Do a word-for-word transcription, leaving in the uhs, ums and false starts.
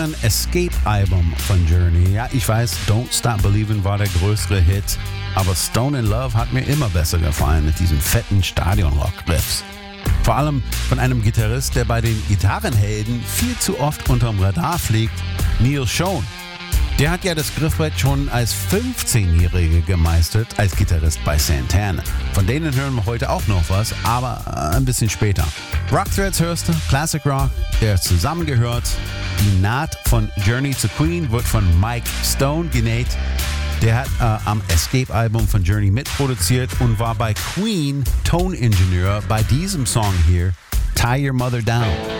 neuen Escape-Album von Journey. Ja, ich weiß, Don't Stop Believin' war der größere Hit, aber Stone in Love hat mir immer besser gefallen mit diesen fetten Stadion-Rock-Riffs. Vor allem von einem Gitarrist, der bei den Gitarrenhelden viel zu oft unterm Radar fliegt, Neil Schon. Der hat ja das Griffbrett schon als fünfzehnjähriger gemeistert als Gitarrist bei Santana. Von denen hören wir heute auch noch was, aber ein bisschen später. Rock Threads hörst du, Classic Rock, der zusammengehört. Die Naht von Journey to Queen wird von Mike Stone genäht. Der hat äh, am Escape-Album von Journey mitproduziert und war bei Queen Toningenieur bei diesem Song hier, Tie Your Mother Down.